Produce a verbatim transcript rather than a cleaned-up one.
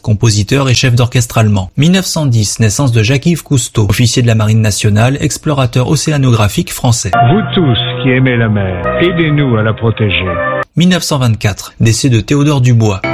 compositeur et chef d'orchestre allemand. mille neuf cent dix, naissance de Jacques-Yves Cousteau, officier de la Marine nationale, explorateur océanographique français. Vous tous qui aimez la mer, aidez-nous à la protéger. mille neuf cent vingt-quatre, décès de Théodore Dubois.